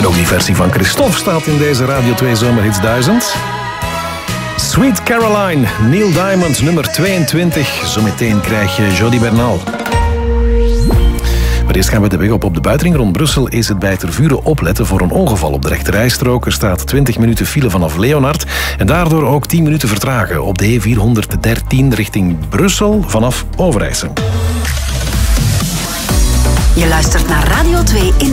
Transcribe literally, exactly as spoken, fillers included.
En ook die versie van Christophe staat in deze Radio twee Zomerhits duizend. Sweet Caroline, Neil Diamond, nummer tweeëntwintig. Zometeen krijg je Jody Bernal. Maar eerst gaan we de weg op. Op de buitenring rond Brussel is het bij Tervuren opletten voor een ongeval op de rechterrijstrook. Er staat twintig minuten file vanaf Leonard en daardoor ook tien minuten vertragen op de E vierhonderddertien richting Brussel vanaf Overijse. Je luistert naar Radio twee in